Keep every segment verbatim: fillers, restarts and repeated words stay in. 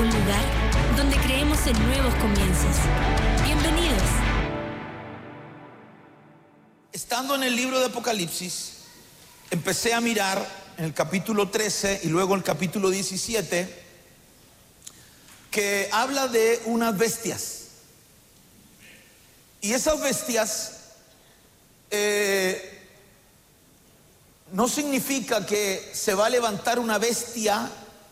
un lugar donde creemos en nuevos comienzos. Bienvenidos. Estando en el libro de Apocalipsis, empecé a mirar en el capítulo trece y luego el capítulo diecisiete, que habla de unas bestias. Y esas bestias eh, no significa que se va a levantar una bestia.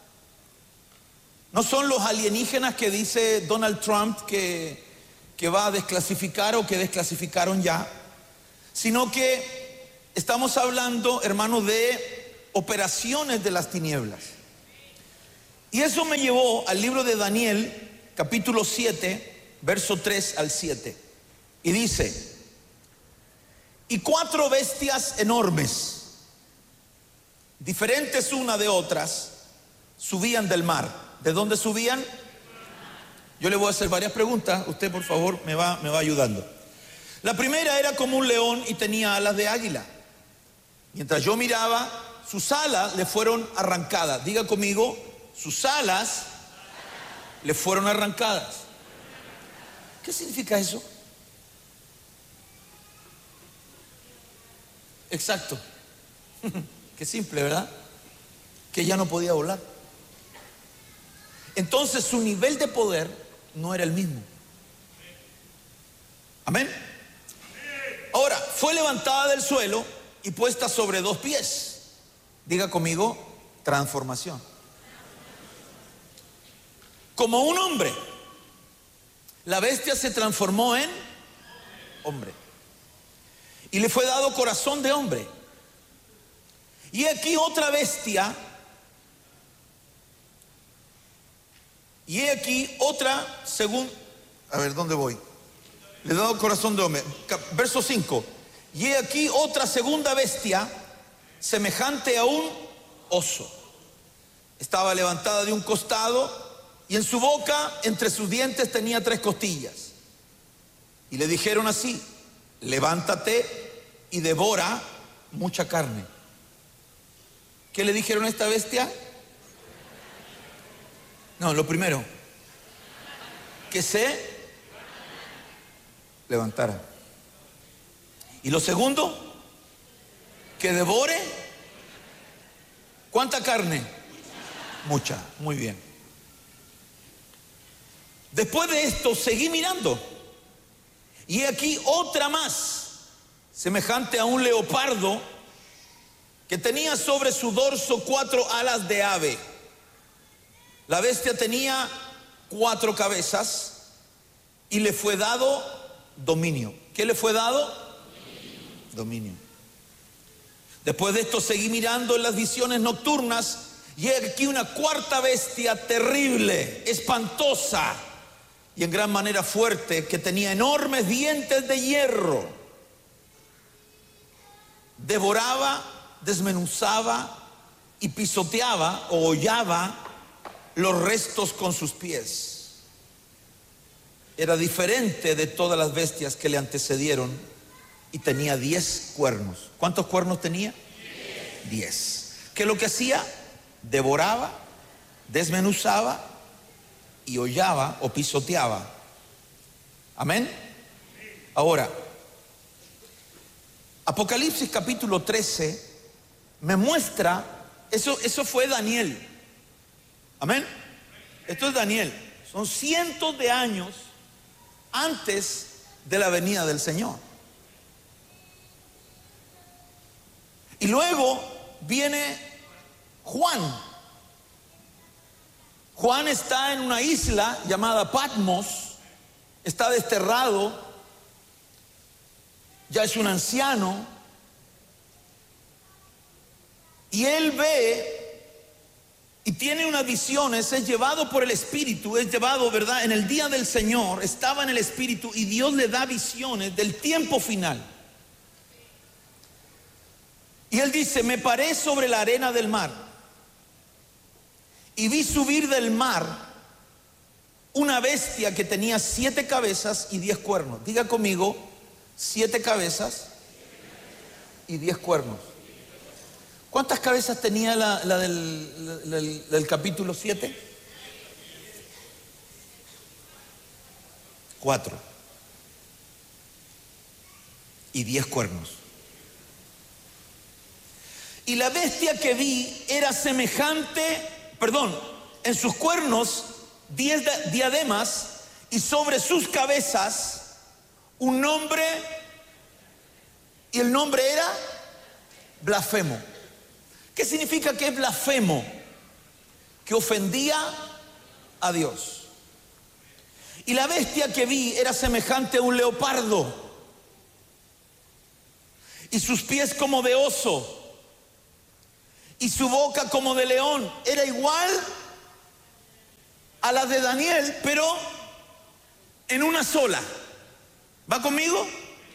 No son los alienígenas que dice Donald Trump que, que va a desclasificar o que desclasificaron ya, sino que estamos hablando, hermanos, de operaciones de las tinieblas. Y eso me llevó al libro de Daniel, capítulo siete, verso tres al siete. Y dice: y cuatro bestias enormes, diferentes una de otras, subían del mar. ¿De dónde subían? Yo le voy a hacer varias preguntas. Usted, por favor, me va, me va ayudando. La primera era como un león y tenía alas de águila. Mientras yo miraba, sus alas le fueron arrancadas. Diga conmigo, sus alas le fueron arrancadas. ¿Qué significa eso? Exacto. Qué simple, ¿verdad? Que ya no podía volar. Entonces su nivel de poder no era el mismo. Amén. Ahora, fue levantada del suelo y puesta sobre dos pies. Diga conmigo, transformación. Como un hombre. La bestia se transformó en hombre. Y le fue dado corazón de hombre. Y aquí otra bestia. Y he aquí otra, según, a ver, ¿dónde voy? Le he dado corazón de hombre. Verso cinco. Y he aquí otra segunda bestia, semejante a un oso. Estaba levantada de un costado, y en su boca, entre sus dientes, tenía tres costillas. Y le dijeron así: levántate y devora mucha carne. ¿Qué le dijeron a esta bestia? No, lo primero, que se levantara. Y lo segundo, que devore. ¿Cuánta carne? Mucha, muy bien. Después de esto seguí mirando, y aquí otra más, semejante a un leopardo, que tenía sobre su dorso cuatro alas de ave. La bestia tenía cuatro cabezas y le fue dado dominio. ¿Qué le fue dado? Dominio. Dominio. Después de esto seguí mirando en las visiones nocturnas, y aquí una cuarta bestia terrible, espantosa y en gran manera fuerte, que tenía enormes dientes de hierro. Devoraba, desmenuzaba y pisoteaba o hollaba los restos con sus pies. Era diferente de todas las bestias que le antecedieron, y tenía diez cuernos. ¿Cuántos cuernos tenía? Diez. Diez. ¿Qué es lo que hacía? Devoraba, desmenuzaba y hollaba o pisoteaba. Amén. Ahora, Apocalipsis capítulo trece me muestra, eso, eso fue Daniel. Amén. Esto es Daniel. Son cientos de años antes de la venida del Señor. Y luego viene Juan. Juan está en una isla llamada Patmos. Está desterrado. Ya es un anciano. Y él ve y tiene unas visiones, es llevado por el Espíritu, es llevado, ¿verdad? En el día del Señor, estaba en el Espíritu, y Dios le da visiones del tiempo final. Y él dice: me paré sobre la arena del mar, y vi subir del mar una bestia que tenía siete cabezas y diez cuernos. Diga conmigo, siete cabezas y diez cuernos. ¿Cuántas cabezas tenía la, la del, la, del, del capítulo siete? cuatro y diez cuernos. Y la bestia que vi era semejante, perdón, en sus cuernos diez diademas y sobre sus cabezas un nombre, y el nombre era blasfemo. ¿Qué significa que es blasfemo? Que ofendía a Dios. Y la bestia que vi era semejante a un leopardo, y sus pies como de oso, y su boca como de león. Era igual a la de Daniel, pero en una sola. ¿Va conmigo?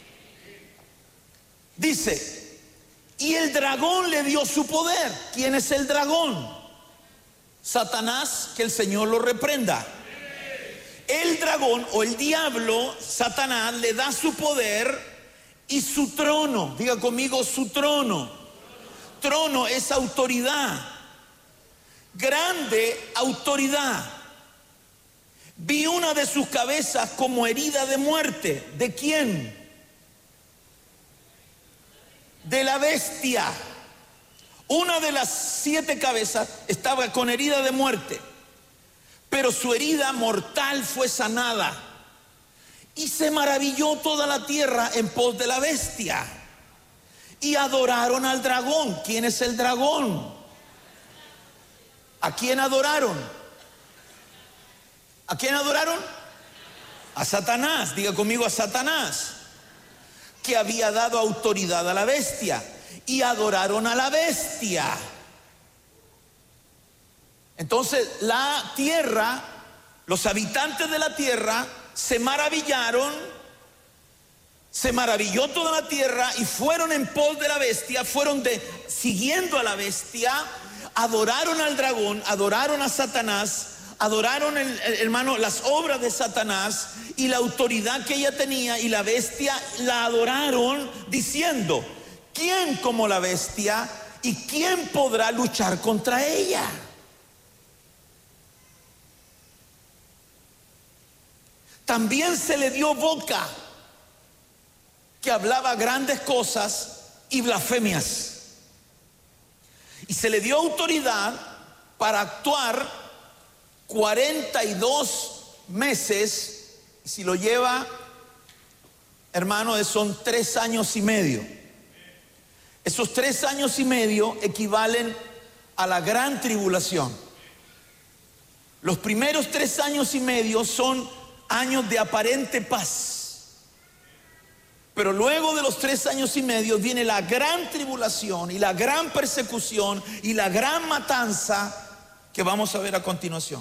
Dice, y el dragón le dio su poder. ¿Quién es el dragón? Satanás, que el Señor lo reprenda. El dragón o el diablo, Satanás, le da su poder y su trono. Diga conmigo, su trono. Trono es autoridad, grande autoridad. Vi una de sus cabezas como herida de muerte. ¿De quién? De la bestia. Una de las siete cabezas estaba con herida de muerte, pero su herida mortal fue sanada. Y se maravilló toda la tierra en pos de la bestia. Y adoraron al dragón. ¿Quién es el dragón? ¿A quién adoraron? ¿A quién adoraron? A Satanás. Diga conmigo, a Satanás, que había dado autoridad a la bestia. Y adoraron a la bestia. Entonces la tierra, los habitantes de la tierra se maravillaron. Se maravilló toda la tierra y fueron en pos de la bestia, fueron de, siguiendo a la bestia, adoraron al dragón, adoraron a Satanás, adoraron, el, el, hermano, las obras de Satanás y la autoridad que ella tenía, y la bestia la adoraron diciendo, ¿quién como la bestia y quién podrá luchar contra ella? También se le dio boca, que hablaba grandes cosas y blasfemias, y se le dio autoridad para actuar cuarenta y dos meses. Y si lo lleva, hermano, son tres años y medio. Esos tres años y medio equivalen a la gran tribulación. Los primeros tres años y medio son años de aparente paz. Pero luego de los tres años y medio viene la gran tribulación y la gran persecución y la gran matanza que vamos a ver a continuación.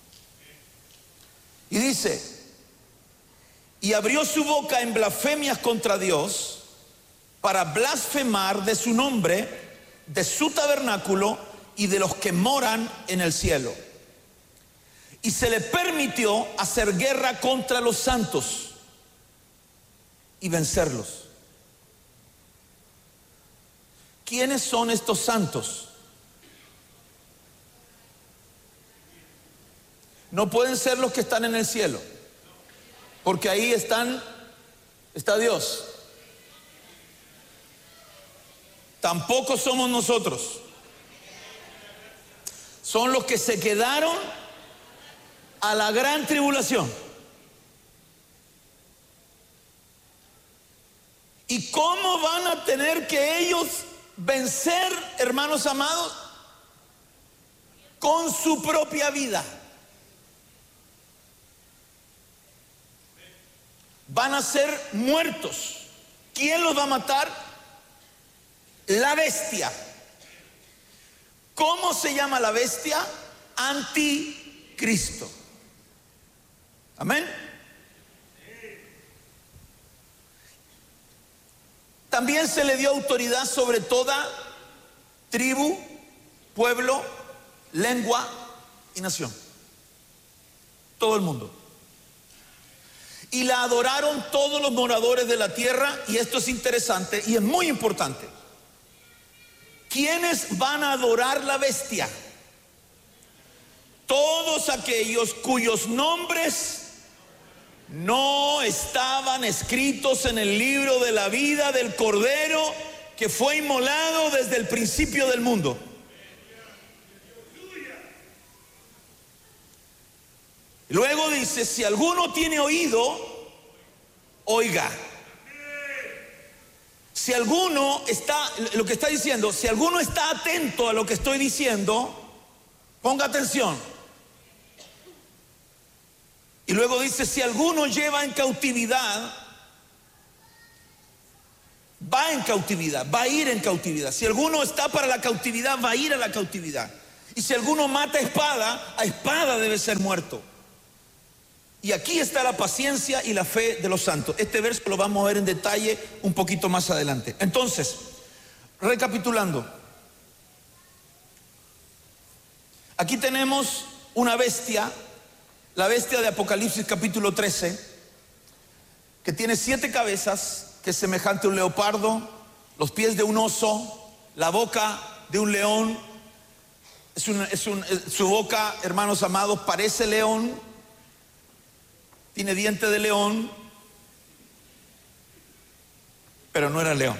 Y dice, y abrió su boca en blasfemias contra Dios para blasfemar de su nombre, de su tabernáculo y de los que moran en el cielo. Y se le permitió hacer guerra contra los santos y vencerlos. ¿Quiénes son estos santos? No pueden ser los que están en el cielo, porque ahí están, está Dios. Tampoco somos nosotros. Son los que se quedaron a la gran tribulación. ¿Y cómo van a tener que ellos vencer, hermanos amados? Con su propia vida. Van a ser muertos. ¿Quién los va a matar? La bestia. ¿Cómo se llama la bestia? Anticristo. Amén. También se le dio autoridad sobre toda tribu, pueblo, lengua y nación. Todo el mundo. Y la adoraron todos los moradores de la tierra. Y esto es interesante y es muy importante. ¿Quiénes van a adorar la bestia? Todos aquellos cuyos nombres no estaban escritos en el libro de la vida del Cordero que fue inmolado desde el principio del mundo. Luego dice, si alguno tiene oído, oiga. Si alguno está, lo que está diciendo, si alguno está atento a lo que estoy diciendo, ponga atención. Y luego dice, si alguno lleva en cautividad, va en cautividad, va a ir en cautividad. Si alguno está para la cautividad, va a ir a la cautividad. Y si alguno mata a espada, a espada debe ser muerto. Y aquí está la paciencia y la fe de los santos. Este verso lo vamos a ver en detalle un poquito más adelante. Entonces, recapitulando, aquí tenemos una bestia, la bestia de Apocalipsis capítulo trece, que tiene siete cabezas, que es semejante a un leopardo, los pies de un oso, la boca de un león. Es un, es un, su boca, hermanos amados, parece león. Tiene diente de león, pero no era león.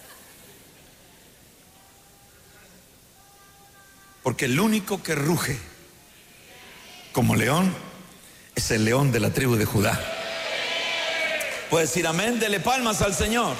Porque el único que ruge como león es el león de la tribu de Judá. Puede decir amén, dele palmas al Señor.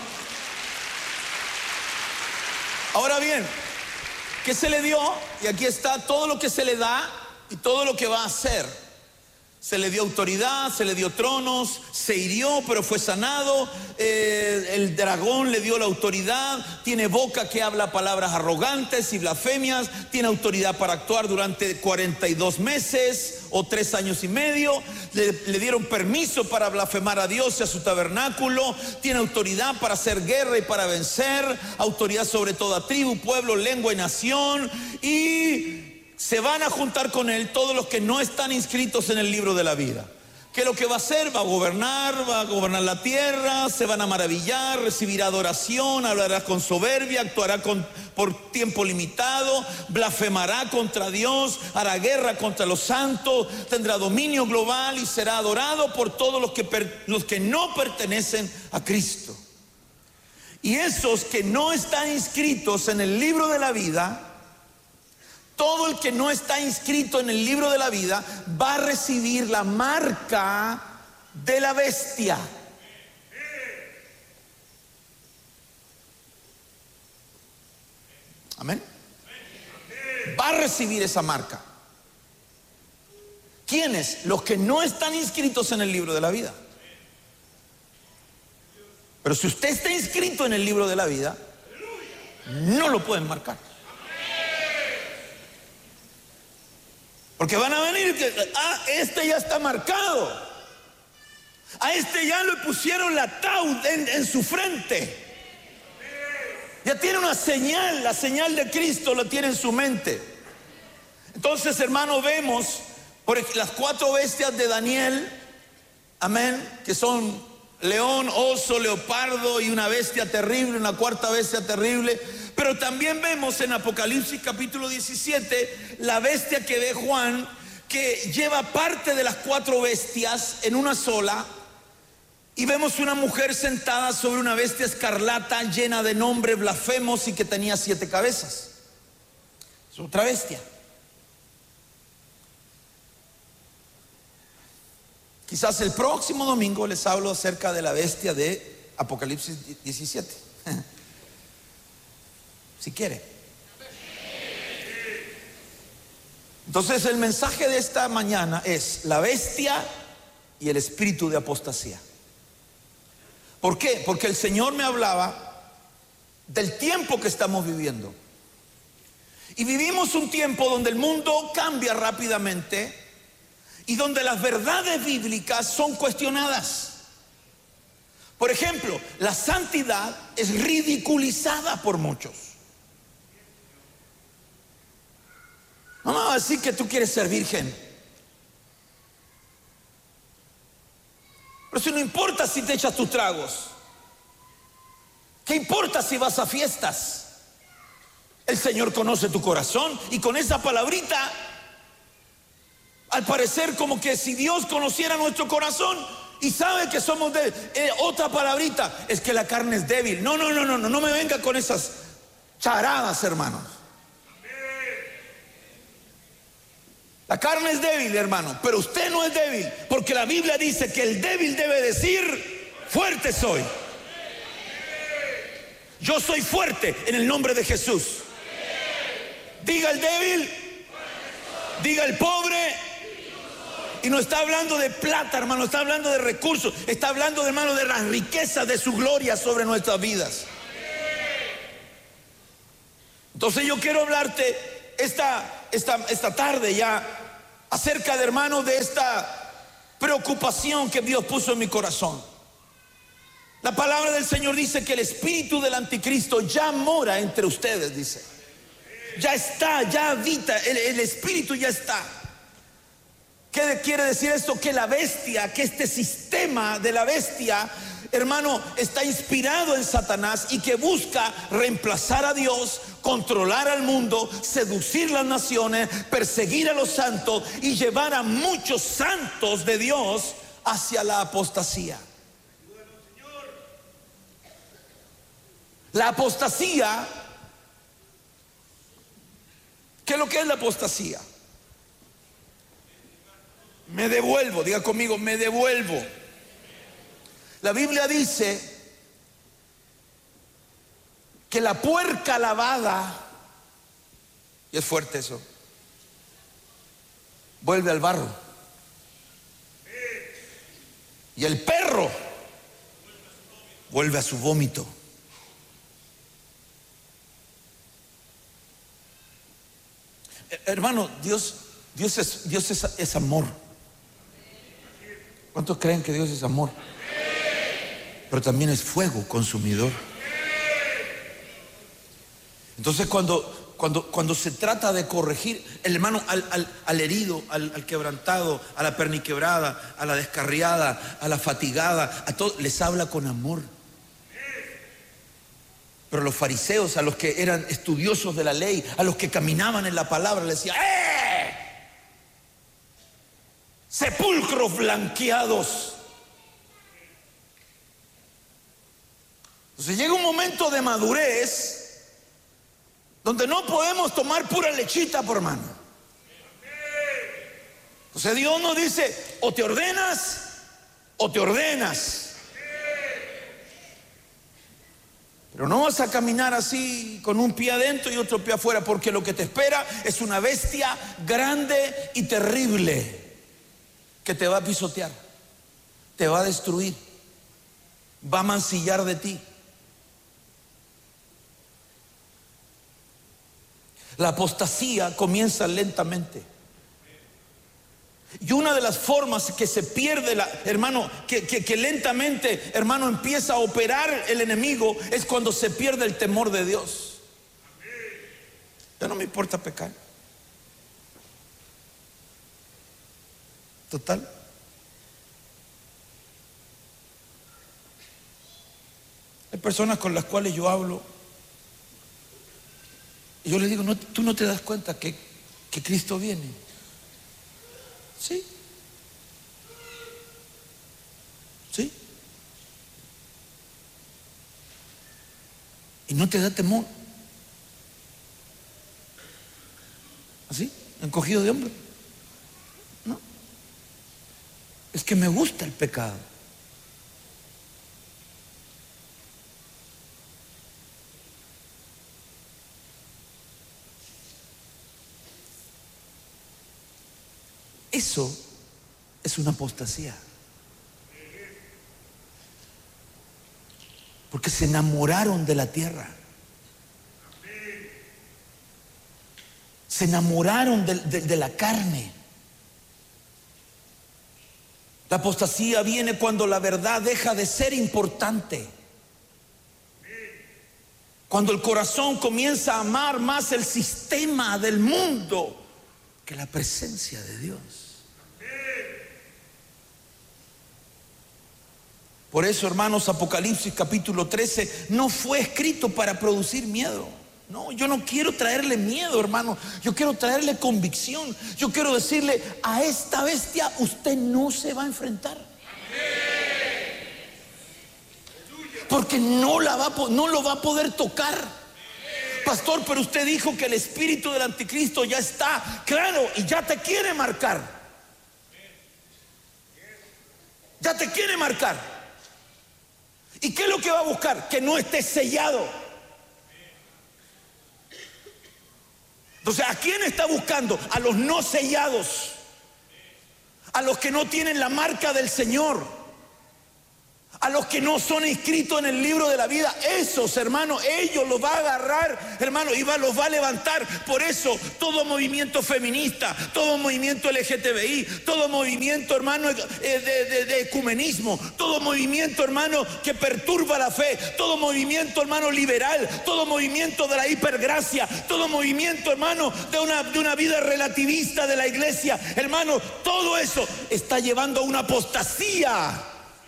Ahora bien, ¿qué se le dio? Y aquí está todo lo que se le da y todo lo que va a hacer. Se le dio autoridad, se le dio tronos, se hirió pero fue sanado, eh, el dragón le dio la autoridad, tiene boca que habla palabras arrogantes y blasfemias, tiene autoridad para actuar durante cuarenta y dos meses o tres años y medio, le, le dieron permiso para blasfemar a Dios y a su tabernáculo, tiene autoridad para hacer guerra y para vencer, autoridad sobre toda tribu, pueblo, lengua y nación, y se van a juntar con él todos los que no están inscritos en el libro de la vida. ¿Qué es lo que va a hacer? Va a gobernar, va a gobernar la tierra, se van a maravillar, recibirá adoración, hablará con soberbia, actuará con, por tiempo limitado, blasfemará contra Dios, hará guerra contra los santos, tendrá dominio global y será adorado por todos los que, per, los que no pertenecen a Cristo. Y esos que no están inscritos en el libro de la vida, todo el que no está inscrito en el libro de la vida va a recibir la marca de la bestia. Amén. Va a recibir esa marca. ¿Quiénes? Los que no están inscritos en el libro de la vida. Pero si usted está inscrito en el libro de la vida, no lo pueden marcar. Porque van a venir que, ah, este ya está marcado. A este ya le pusieron la taud en, en su frente. Ya tiene una señal, la señal de Cristo la tiene en su mente. Entonces, hermano, vemos por las cuatro bestias de Daniel, amén, que son león, oso, leopardo y una bestia terrible, una cuarta bestia terrible. Pero también vemos en Apocalipsis capítulo diecisiete la bestia que ve Juan, que lleva parte de las cuatro bestias en una sola. Y vemos una mujer sentada sobre una bestia escarlata llena de nombres blasfemos y que tenía siete cabezas. Es otra bestia. Quizás el próximo domingo les hablo acerca de la bestia de Apocalipsis diecisiete. Si quiere. Entonces el mensaje de esta mañana es la bestia y el espíritu de apostasía. ¿Por qué? Porque el Señor me hablaba del tiempo que estamos viviendo. Y vivimos un tiempo donde el mundo cambia rápidamente y donde las verdades bíblicas son cuestionadas. Por ejemplo, la santidad es ridiculizada por muchos. No me vas a decir que tú quieres ser virgen. Pero si no importa si te echas tus tragos, ¿qué importa si vas a fiestas? El Señor conoce tu corazón y con esa palabrita, al parecer como que si Dios conociera nuestro corazón, Y sabe que somos débiles. Eh, otra palabrita, es que la carne es débil. No, no, no, no, no, no me venga con esas charadas, hermanos. La carne es débil, hermano, pero usted no es débil, porque la Biblia dice que el débil debe decir: fuerte soy. Yo soy fuerte en el nombre de Jesús. Diga el débil, diga el pobre. Y no está hablando de plata, hermano, está hablando de recursos. Está hablando, hermano, de las riquezas de su gloria sobre nuestras vidas. Entonces yo quiero hablarte esta, esta, esta tarde ya acerca de, hermano, de esta preocupación que Dios puso en mi corazón. La palabra del Señor dice que el espíritu del anticristo ya mora entre ustedes, dice. Ya está, ya habita, el, el espíritu ya está. ¿Qué quiere decir esto? Que la bestia, que este sistema de la bestia, hermano, está inspirado en Satanás y que busca reemplazar a Dios, controlar al mundo, seducir las naciones, perseguir a los santos y llevar a muchos santos de Dios hacia la apostasía. La apostasía, ¿qué es lo que es la apostasía? Me devuelvo, diga conmigo, me devuelvo. La Biblia dice que la puerca lavada, y es fuerte eso, vuelve al barro. Y el perro vuelve a su vómito. Hermano, Dios, Dios es, Dios es, es amor. ¿Cuántos creen que Dios es amor? Pero también es fuego consumidor. Entonces cuando, cuando, cuando se trata de corregir, el hermano, al, al, al herido, al, al quebrantado, a la perniquebrada, a la descarriada, a la fatigada, a todos les habla con amor. Pero los fariseos, a los que eran estudiosos de la ley, a los que caminaban en la palabra, les decía: ¡eh! Sepulcros blanqueados. Entonces llega un momento de madurez donde no podemos tomar pura lechita, por mano. Entonces Dios nos dice: o te ordenas o te ordenas. Pero no vas a caminar así con un pie adentro y otro pie afuera, porque lo que te espera es una bestia grande y terrible que te va a pisotear, te va a destruir, va a mancillar de ti. La apostasía comienza lentamente. Y una de las formas que se pierde, la, hermano, que, que, que lentamente, hermano, empieza a operar el enemigo, es cuando se pierde el temor de Dios. Ya no me importa pecar. Total. Hay personas con las cuales yo hablo y yo les digo: no, tú no te das cuenta que, que Cristo viene. Sí. Sí. Y no te da temor. ¿Así? ¿Encogido de hombro? No. Es que me gusta el pecado. Eso es una apostasía. Porque se enamoraron de la tierra. Se enamoraron de, de, de la carne. La apostasía viene cuando la verdad deja de ser importante. Cuando el corazón comienza a amar más el sistema del mundo que la presencia de Dios. Por eso, hermanos, Apocalipsis capítulo trece no fue escrito para producir miedo. No, yo no quiero traerle miedo, hermano. Yo quiero traerle convicción. Yo quiero decirle: a esta bestia usted no se va a enfrentar. porque no, la va, no lo va a poder tocar. Pastor, pero usted dijo que el espíritu del anticristo ya está, claro, y ya te quiere marcar. Ya te quiere marcar. ¿Y qué es lo que va a buscar? Que no esté sellado. Entonces, ¿a quién está buscando? A los no sellados, a los que no tienen la marca del Señor, a los que no son inscritos en el libro de la vida. Esos, hermano, ellos los va a agarrar, hermano, y va, los va a levantar. Por eso todo movimiento feminista, todo movimiento L G T B I, todo movimiento, hermano, de, de, de ecumenismo, todo movimiento, hermano, que perturba la fe, todo movimiento, hermano, liberal, todo movimiento de la hipergracia, todo movimiento, hermano, de una, de una vida relativista de la iglesia, hermano, todo eso está llevando a una apostasía.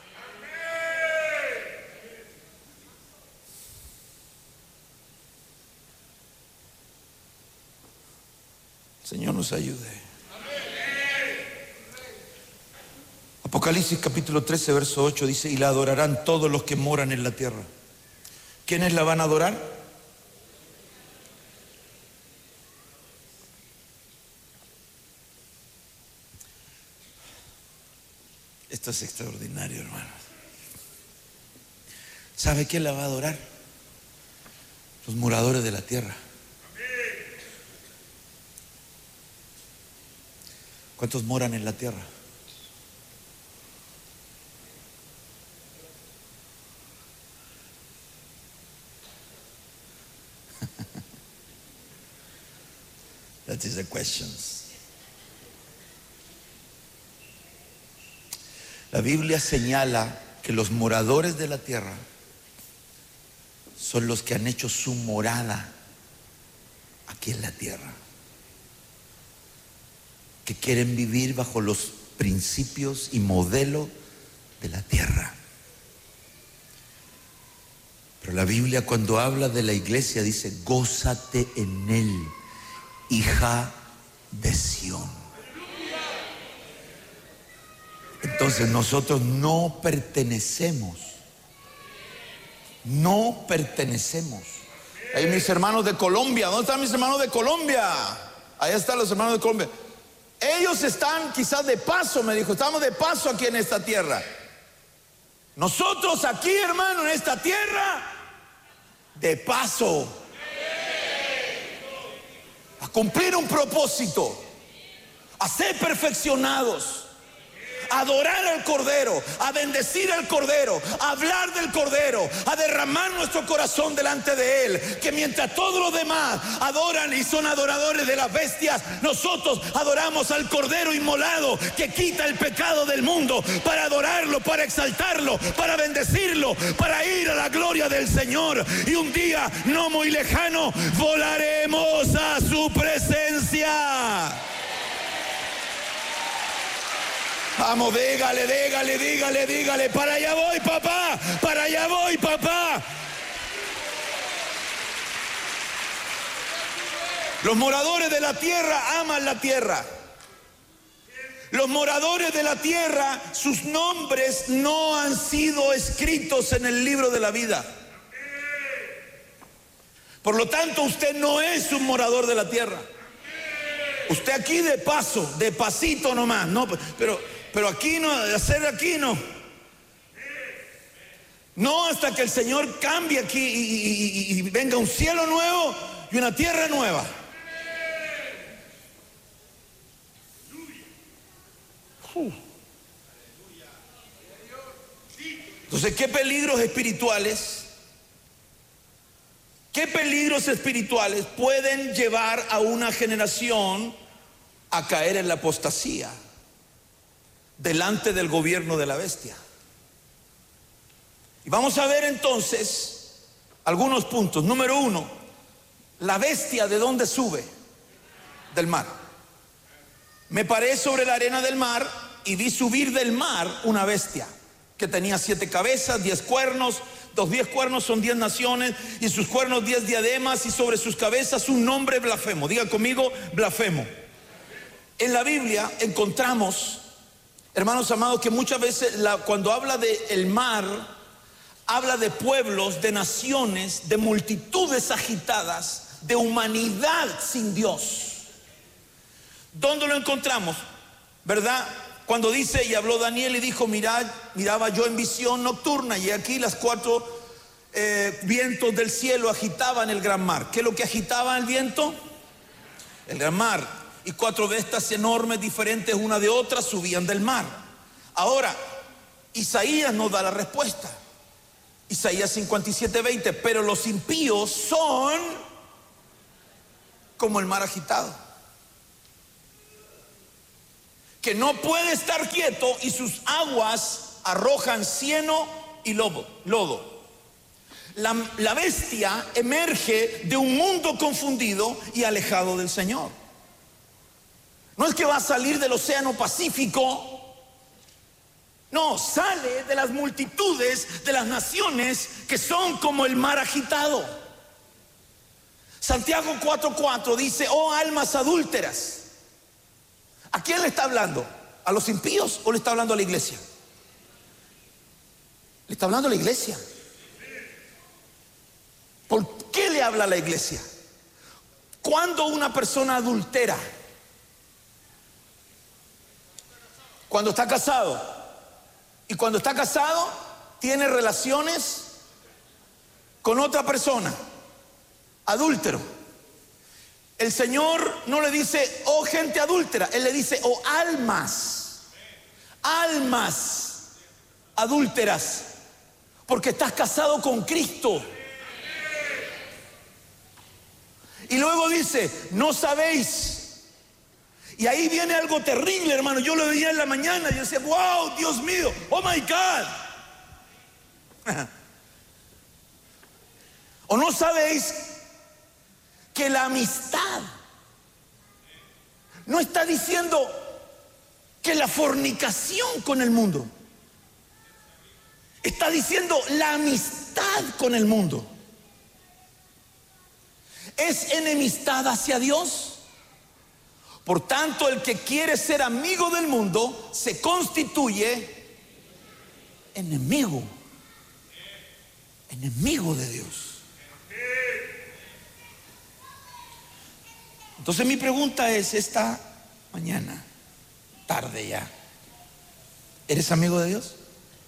Señor nos ayude. Apocalipsis capítulo trece verso ocho dice: y la adorarán todos los que moran en la tierra. ¿Quiénes la van a adorar? Esto es extraordinario, hermano. ¿Sabe quién la va a adorar? Los moradores de la tierra. ¿Cuántos moran en la tierra? That is the question. La Biblia señala que los moradores de la tierra son los que han hecho su morada aquí en la tierra, que quieren vivir bajo los principios y modelo de la tierra. Pero la Biblia, cuando habla de la iglesia, dice: gózate en él, hija de Sión. Entonces nosotros no pertenecemos, no pertenecemos. Ahí mis hermanos de Colombia, ¿dónde están mis hermanos de Colombia? Ahí están los hermanos de Colombia. Ellos están quizás de paso, me dijo, estamos de paso aquí en esta tierra. Nosotros aquí, hermano, en esta tierra, de paso, a cumplir un propósito, a ser perfeccionados, a adorar al Cordero, a bendecir al Cordero, a hablar del Cordero, a derramar nuestro corazón delante de Él. Que mientras todos los demás adoran y son adoradores de las bestias, nosotros adoramos al Cordero inmolado que quita el pecado del mundo, para adorarlo, para exaltarlo, para bendecirlo, para ir a la gloria del Señor. Y un día no muy lejano volaremos a su presencia. Vamos, dígale, dígale, dígale, dígale: para allá voy, papá, para allá voy, papá. Los moradores de la tierra aman la tierra. Los moradores de la tierra, sus nombres no han sido escritos en el libro de la vida. Por lo tanto, usted no es un morador de la tierra. Usted aquí de paso, de pasito nomás, no, pero... Pero aquí no, hacer aquí no. No hasta que el Señor cambie aquí y, y, y, y venga un cielo nuevo y una tierra nueva. Uh. Entonces, ¿qué peligros espirituales? ¿Qué peligros espirituales pueden llevar a una generación a caer en la apostasía delante del gobierno de la bestia? Y vamos a ver entonces algunos puntos. Número uno, la bestia, ¿de dónde sube? Del mar. Me paré sobre la arena del mar y vi subir del mar una bestia que tenía siete cabezas, diez cuernos. Los diez cuernos son diez naciones, y sus cuernos diez diademas, y sobre sus cabezas un nombre blasfemo. Diga conmigo: blasfemo. En la Biblia encontramos, hermanos amados, que muchas veces la, cuando habla del mar, habla de pueblos, de naciones, de multitudes agitadas, de humanidad sin Dios. ¿Dónde lo encontramos? ¿Verdad? Cuando dice, y habló Daniel y dijo, mirad, miraba yo en visión nocturna, y aquí las cuatro eh, vientos del cielo agitaban el gran mar. ¿Qué es lo que agitaba el viento? El gran mar. Y cuatro bestias enormes, diferentes una de otra, subían del mar. Ahora, Isaías nos da la respuesta. Isaías cincuenta y siete, veinte. Pero los impíos son como el mar agitado, que no puede estar quieto, y sus aguas arrojan cieno y lobo, lodo. La, la bestia emerge de un mundo confundido y alejado del Señor. No es que va a salir del océano Pacífico, no, sale de las multitudes de las naciones que son como el mar agitado. Santiago cuatro cuatro dice, oh almas adúlteras. ¿A quién le está hablando? ¿A los impíos o le está hablando a la iglesia? Le está hablando a la iglesia. ¿Por qué le habla a la iglesia? Cuando una persona adultera, cuando está casado, y cuando está casado tiene relaciones con otra persona, adúltero. El Señor no le dice, oh gente adúltera, Él le dice, oh almas, almas adúlteras, porque estás casado con Cristo. Y luego dice, no sabéis. Y ahí viene algo terrible, hermano. Yo lo veía en la mañana y yo decía, wow, Dios mío, oh my God. ¿O no sabéis que la amistad no está diciendo que la fornicación con el mundo? Está diciendo la amistad con el mundo. ¿Es enemistad hacia Dios? Por tanto, el que quiere ser amigo del mundo se constituye enemigo, enemigo de Dios. Entonces mi pregunta es, esta mañana, tarde ya, ¿eres amigo de Dios?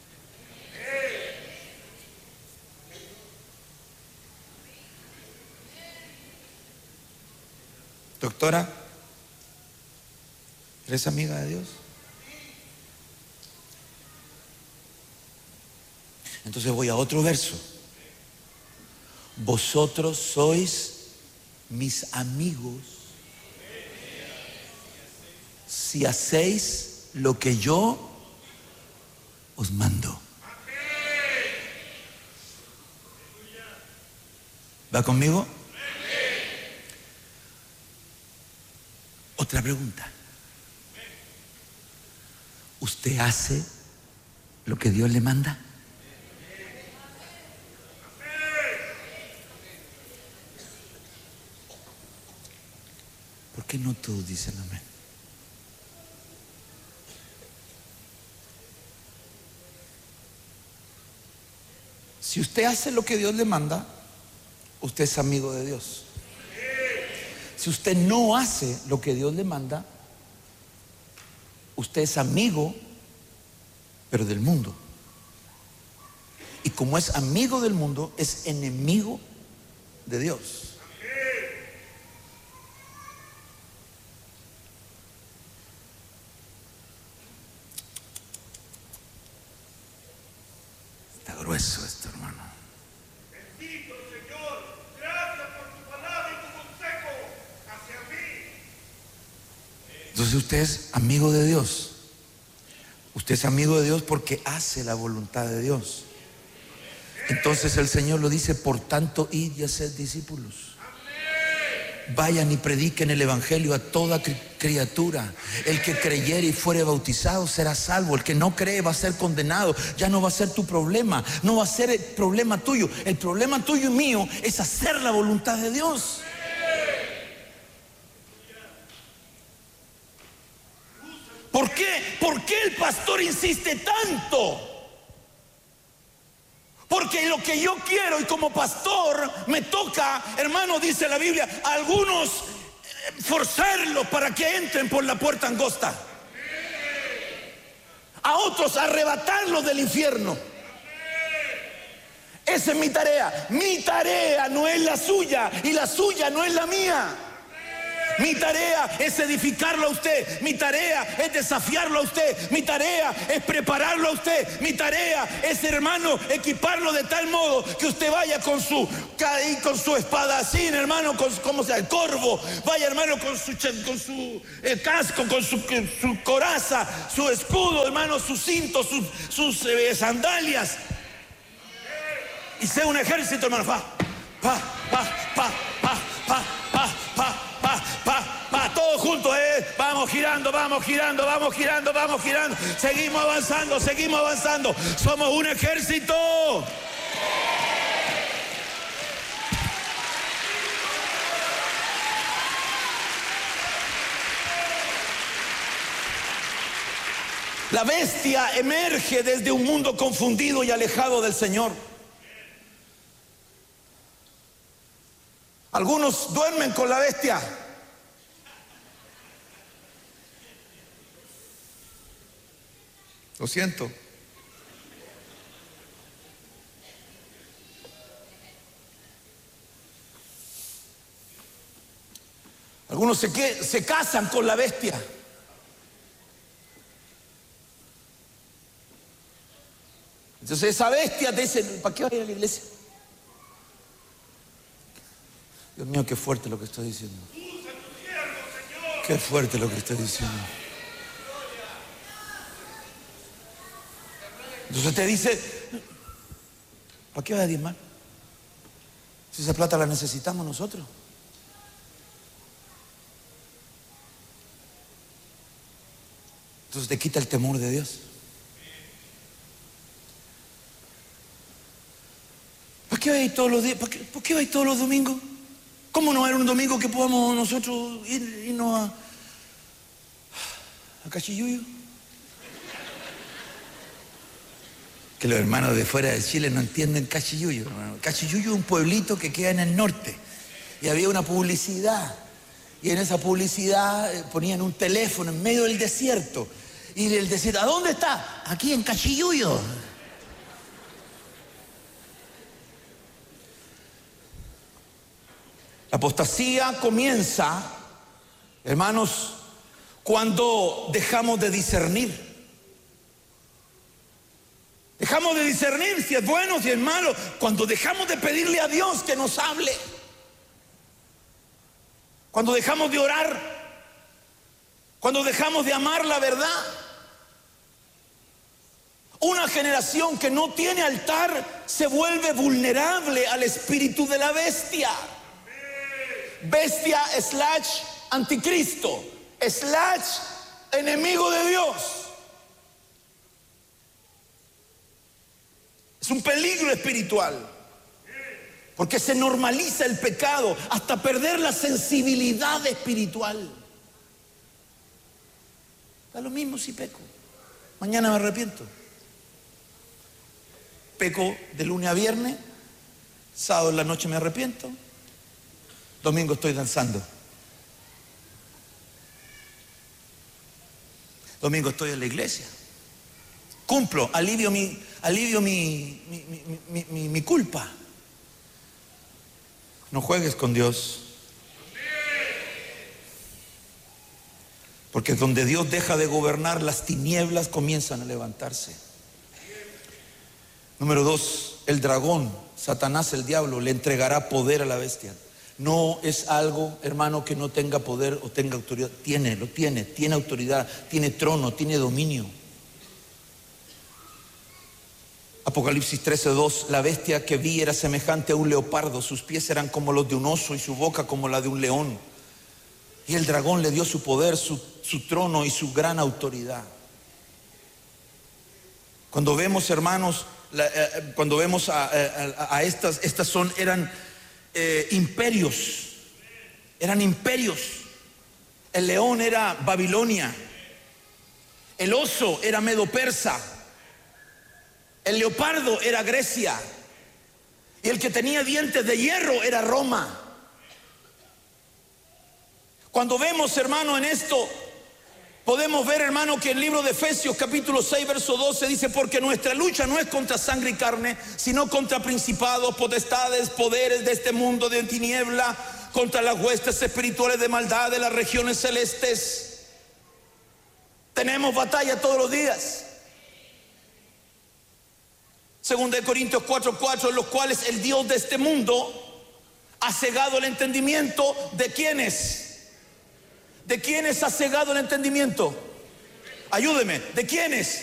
Doctora, ¿eres amiga de Dios? Entonces voy a otro verso. Vosotros sois mis amigos si hacéis lo que yo os mando. ¿Va conmigo? Otra pregunta. ¿Usted hace lo que Dios le manda? ¿Por qué no todos dicen amén? Si usted hace lo que Dios le manda, usted es amigo de Dios. Si usted no hace lo que Dios le manda, usted es amigo, pero del mundo. Y como es amigo del mundo, es enemigo de Dios. Está grueso esto, hermano. Bendito Señor, gracias por tu palabra y tu consejo hacia mí. Entonces usted es amigo de Dios. Usted es amigo de Dios porque hace la voluntad de Dios. Entonces el Señor lo dice, por tanto, id y haced discípulos. Vayan y prediquen el evangelio a toda criatura. El que creyere y fuere bautizado será salvo. El que no cree va a ser condenado. Ya no va a ser tu problema. No va a ser el problema tuyo. El problema tuyo y mío es hacer la voluntad de Dios. ¿Por qué? ¿Por qué el pastor insiste tanto? Porque lo que yo quiero y como pastor me toca, hermano, dice la Biblia, a algunos forzarlos para que entren por la puerta angosta. A otros arrebatarlos del infierno. Esa es mi tarea. Mi tarea no es la suya y la suya no es la mía. Mi tarea es edificarlo a usted. Mi tarea es desafiarlo a usted. Mi tarea es prepararlo a usted. Mi tarea es, hermano, equiparlo de tal modo que usted vaya con su con su espadacín, hermano, con como sea el corvo. Vaya, hermano, con su con su eh, casco, con su, su coraza, su escudo, hermano, su cinto, sus, sus eh, sandalias. Y sea un ejército, hermano. Pa, pa, pa, pa, pa, pa, pa, pa. Pa, pa, pa, todos juntos, eh. Vamos girando, vamos girando, vamos girando, vamos girando. Seguimos avanzando, seguimos avanzando. Somos un ejército. La bestia emerge desde un mundo confundido y alejado del Señor. Algunos duermen con la bestia. Lo siento. Algunos se, que, se casan con la bestia. Entonces esa bestia te dice, ¿para qué vas a ir a la iglesia? Dios mío, qué fuerte lo que estoy diciendo. Qué fuerte lo que estoy diciendo. Entonces te dice, ¿para qué vas a diezmar? Si esa plata la necesitamos nosotros. Entonces te quita el temor de Dios. ¿Para qué vas a ir todos los días? ¿Por qué, ¿por qué vas a ir todos los domingos? ¿Cómo no era un domingo que podamos nosotros ir, irnos a, a Cachiyuyo? Que los hermanos de fuera de Chile no entienden Cachiyuyo. Cachiyuyo es un pueblito que queda en el norte. Y había una publicidad. Y en esa publicidad ponían un teléfono en medio del desierto. Y el desierto, ¿a dónde está? Aquí en Cachiyuyo. La apostasía comienza, hermanos, cuando dejamos de discernir. Dejamos de discernir si es bueno, si es malo. Cuando dejamos de pedirle a Dios que nos hable. Cuando dejamos de orar. Cuando dejamos de amar la verdad. Una generación que no tiene altar se vuelve vulnerable al espíritu de la bestia. Bestia slash anticristo slash enemigo de Dios. Es un peligro espiritual, porque se normaliza el pecado hasta perder la sensibilidad espiritual. Da lo mismo si peco, mañana me arrepiento. Peco de lunes a viernes, sábado en la noche me arrepiento, domingo estoy danzando. Domingo estoy en la iglesia. Cumplo, alivio mi, alivio mi, mi, mi, mi, mi, mi culpa. No juegues con Dios. Porque donde Dios deja de gobernar, las tinieblas comienzan a levantarse. Número dos, el dragón, Satanás, el diablo, le entregará poder a la bestia. No es algo, hermano, que no tenga poder o tenga autoridad. Tiene, lo tiene, tiene autoridad, tiene trono, tiene dominio. Apocalipsis trece dos, la bestia que vi era semejante a un leopardo, sus pies eran como los de un oso y su boca como la de un león. Y el dragón le dio su poder, su, su trono y su gran autoridad. Cuando vemos, hermanos, la, eh, cuando vemos a, a, a estas, estas son, eran eh, imperios, eran imperios. El león era Babilonia, el oso era Medo Persa, el leopardo era Grecia, Y el que tenía dientes de hierro era Roma. Cuando vemos, hermano, en esto, podemos ver, hermano, que el libro de Efesios capítulo seis verso doce dice: porque nuestra lucha no es contra sangre y carne, sino contra principados, potestades, poderes de este mundo de tiniebla, contra las huestes espirituales de maldad de las regiones celestes. Tenemos batalla todos los días. Segunda de Corintios cuatro cuatro, en los cuales el Dios de este mundo ha cegado el entendimiento de quienes. ¿De quiénes ha cegado el entendimiento? Ayúdeme. ¿De quiénes?